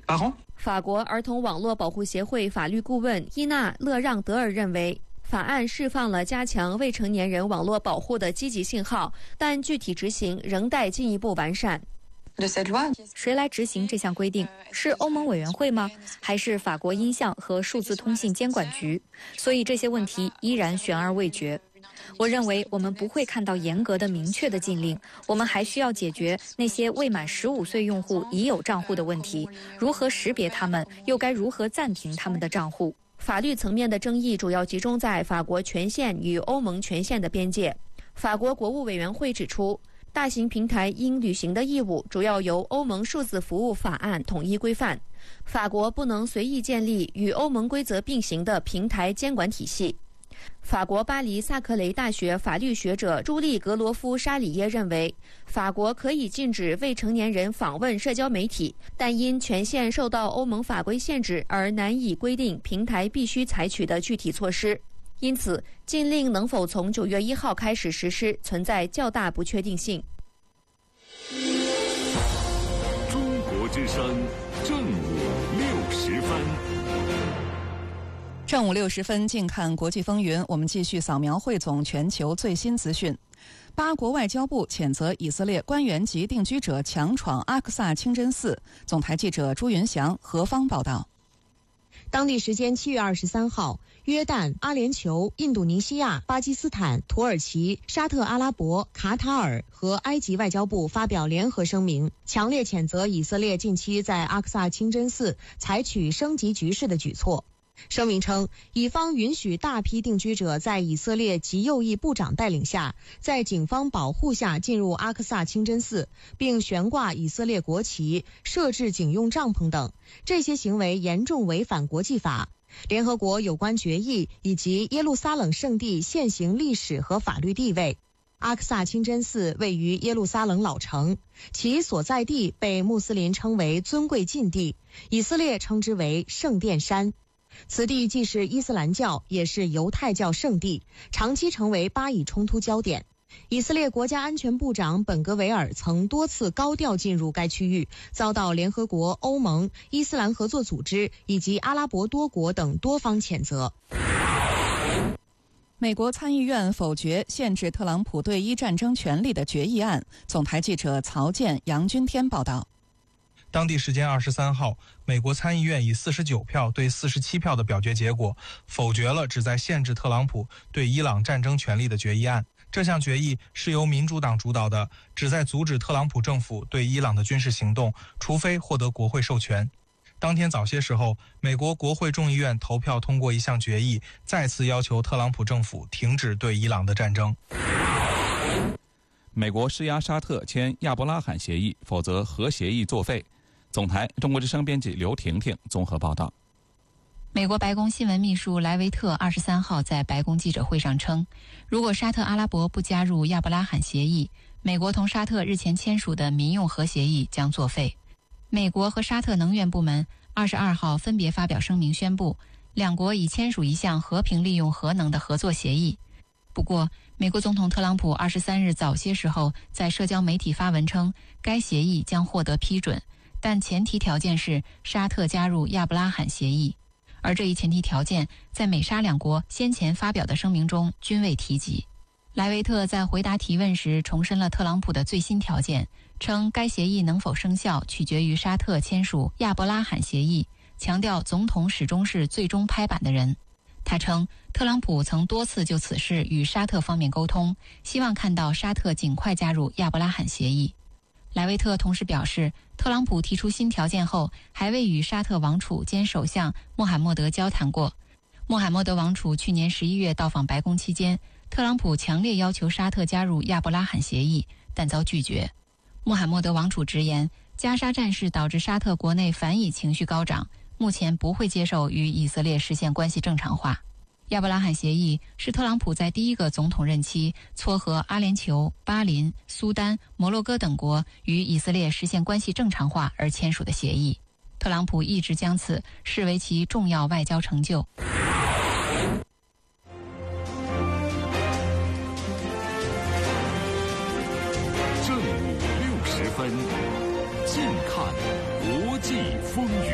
法国儿童网络保护协会法律顾问伊娜·勒让德尔认为，法案释放了加强未成年人网络保护的积极信号，但具体执行仍待进一步完善。 谁来执行这项规定？是欧盟委员会吗？还是法国音像和数字通信监管局？所以这些问题依然悬而未决。我认为我们不会看到严格的明确的禁令，我们还需要解决那些未满15岁用户已有账户的问题，如何识别他们，又该如何暂停他们的账户。 法律层面的争议主要集中在法国权限与欧盟权限的边界。法国国务委员会指出，大型平台应履行的义务主要由欧盟数字服务法案统一规范，法国不能随意建立与欧盟规则并行的平台监管体系。法国巴黎萨克雷大学法律学者朱利格罗夫沙里耶认为，法国可以禁止未成年人访问社交媒体，但因权限受到欧盟法规限制而难以规定平台必须采取的具体措施。因此，禁令能否从9月1号开始实施，存在较大不确定性。 中国之声正午60分。 正午60分，近看国际风云。我们继续扫描汇总全球最新资讯。巴国外交部谴责以色列官员及定居者强闯阿克萨清真寺。总台记者朱云祥、何方报道。 当地时间7月23号，约旦、阿联酋、印度尼西亚、巴基斯坦、土耳其、沙特阿拉伯、卡塔尔和埃及外交部发表联合声明，强烈谴责以色列近期在阿克萨清真寺采取升级局势的举措。声明称，以方允许大批定居者在以色列极右翼部长带领下，在警方保护下进入阿克萨清真寺，并悬挂以色列国旗、设置警用帐篷等，这些行为严重违反国际法、联合国有关决议以及耶路撒冷圣地现行历史和法律地位。阿克萨清真寺位于耶路撒冷老城，其所在地被穆斯林称为尊贵禁地，以色列称之为圣殿山。此地既是伊斯兰教也是犹太教圣地，长期成为巴以冲突焦点。以色列国家安全部长本格维尔曾多次高调进入该区域，遭到联合国、欧盟、伊斯兰合作组织以及阿拉伯多国等多方谴责。 美国参议院否决限制特朗普对伊战争权利的决议案。总台记者曹健、杨君天报道。 当地时间23号，美国参议院以49票对47票的表决结果，否决了旨在限制特朗普对伊朗战争权利的决议案。这项决议是由民主党主导的，旨在阻止特朗普政府对伊朗的军事行动，除非获得国会授权。当天早些时候，美国国会众议院投票通过一项决议，再次要求特朗普政府停止对伊朗的战争。 美国施压沙特签亚伯拉罕协议，否则核协议作废。总台中国之声编辑刘婷婷综合报道。 美国白宫新闻秘书莱维特23号在白宫记者会上称，如果沙特阿拉伯不加入亚伯拉罕协议，美国同沙特日前签署的民用核协议将作废。美国和沙特能源部门22号分别发表声明宣布，两国已签署一项和平利用核能的合作协议。不过，美国总统特朗普23日早些时候在社交媒体发文称，该协议将获得批准，但前提条件是沙特加入亚伯拉罕协议，而这一前提条件在美沙两国先前发表的声明中均未提及。莱维特在回答提问时重申了特朗普的最新条件，称该协议能否生效取决于沙特签署亚伯拉罕协议，强调总统始终是最终拍板的人。他称，特朗普曾多次就此事与沙特方面沟通，希望看到沙特尽快加入亚伯拉罕协议。莱维特同时表示，特朗普提出新条件后，还未与沙特王储兼首相穆罕默德交谈过。穆罕默德王储去年11月到访白宫期间，特朗普强烈要求沙特加入亚伯拉罕协议，但遭拒绝。穆罕默德王储直言，加沙战事导致沙特国内反以情绪高涨，目前不会接受与以色列实现关系正常化。亚伯拉罕协议是特朗普在第一个总统任期撮合阿联酋、巴林、苏丹、摩洛哥等国与以色列实现关系正常化而签署的协议。特朗普一直将此视为其重要外交成就。 正午60分，近看国际风云。